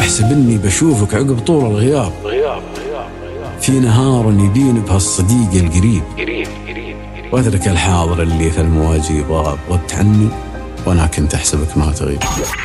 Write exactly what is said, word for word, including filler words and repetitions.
احسب اني بشوفك عقب طول الغياب، غياب غياب غياب في نهار يبين بهالصديق القريب، قريب قريب قريب. واترك الحاضر اللي في المواجيب. غاب غبت عني وانا كنت احسبك ما تغيب.